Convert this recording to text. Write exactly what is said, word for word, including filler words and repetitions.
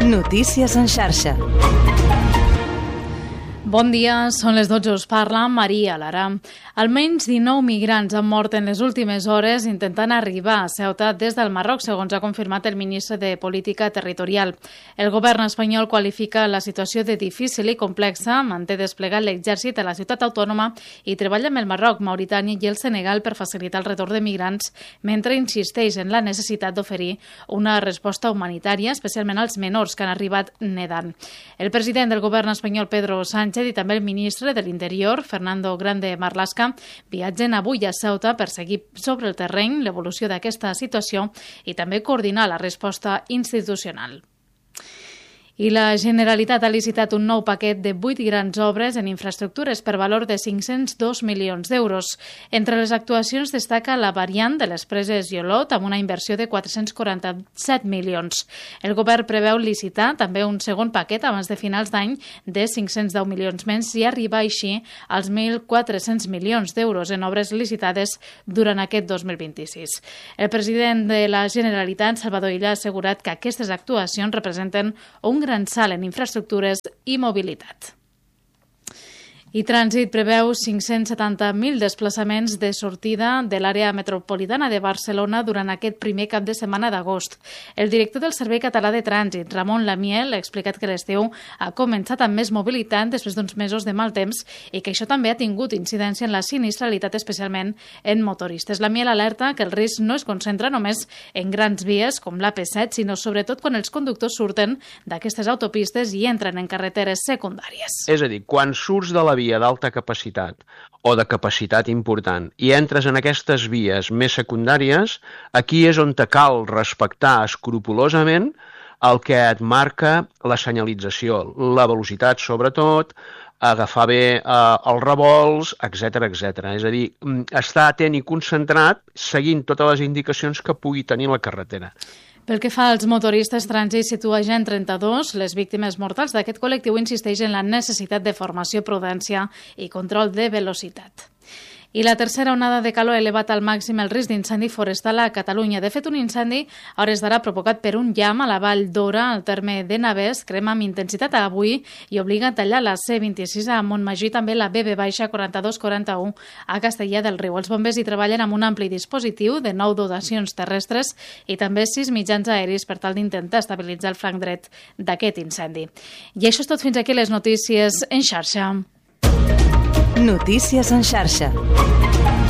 Notícies en xarxa. Bon dia, són les dotze, us parla Maria Lara. Almenys dinou migrants han mort en les últimes hores intentant arribar a Ceuta des del Marroc, segons ha confirmat el ministre de Política Territorial. El govern espanyol qualifica la situació de difícil i complexa, manté desplegat l'exèrcit a la ciutat autònoma i treballa amb el Marroc, Mauritània i el Senegal per facilitar el retorn de migrants, mentre insisteix en la necessitat d'oferir una resposta humanitària, especialment als menors que han arribat nedant. El president del govern espanyol, Pedro Sánchez, i també el ministre de l'Interior, Fernando Grande Marlaska, viatgen avui a Ceuta per seguir sobre el terreny l'evolució d'aquesta situació i també coordinar la resposta institucional. I la Generalitat ha licitat un nou paquet de vuit grans obres en infraestructures per valor de cinc-cents dos milions d'euros. Entre les actuacions destaca la variant de les preses Iolot amb una inversió de quatre-cents quaranta-set milions. El govern preveu licitar també un segon paquet abans de finals d'any de cinc-cents deu milions més i arribar així als mil quatre-cents milions d'euros en obres licitades durant aquest dos mil vint-i-sis. El president de la Generalitat, Salvador Illa, ha assegurat que aquestes actuacions representen un gran gran salt en infraestructures i mobilitat. I Trànsit preveu cinc-cents setanta mil desplaçaments de sortida de l'àrea metropolitana de Barcelona durant aquest primer cap de setmana d'agost. El director del Servei Català de Trànsit, Ramon Lamiel, ha explicat que l'estiu ha començat amb més mobilitat després d'uns mesos de mal temps i que això també ha tingut incidència en la sinistralitat, especialment en motoristes. Lamiel alerta que el risc no es concentra només en grans vies com l'A P set, sinó sobretot quan els conductors surten d'aquestes autopistes i entren en carreteres secundàries. És a dir, quan surts de la via d'alta capacitat o de capacitat important i entres en aquestes vies més secundàries, aquí és on te cal respectar escrupolosament el que et marca la senyalització, la velocitat sobretot, agafar bé eh, els revolts, etcètera, etcètera. És a dir, estar atent i concentrat seguint totes les indicacions que pugui tenir la carretera. Pel que fa als motoristes, Trànsit situa ja en trenta-dos les víctimes mortals d'aquest col·lectiu, insisteix en la necessitat de formació, prudència i control de velocitat. I la tercera onada de calor ha elevat al màxim el risc d'incendi forestal a Catalunya. De fet, un incendi a hores d'ara provocat per un llamp a la Vall d'Ora, al terme de Navès, crema amb intensitat avui i obliga a tallar la C vint-i-sis a Montmajor i també la B B quaranta-dos quaranta-u a Castellar del Riu. Els bombers hi treballen amb un ampli dispositiu de nou dotacions terrestres i també sis mitjans aeris per tal d'intentar estabilitzar el flanc dret d'aquest incendi. I això és tot fins aquí les notícies en xarxa. Notícies en xarxa.